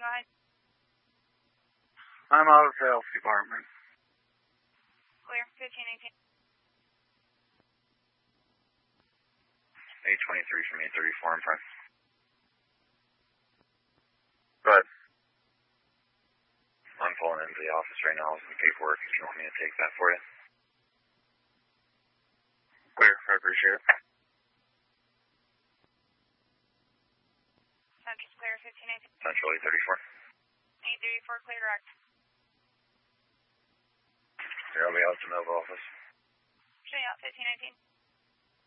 go ahead. I'm out of the health department. Clear, 1518. 823 from 834 in front. But I'm pulling into the office right now with some paperwork if you want me to take that for you. Clear, I appreciate it. Central's clear, 1518. Central 834. 834, clear direct. Here, I'll be out to Nova office. Showing out, 1518.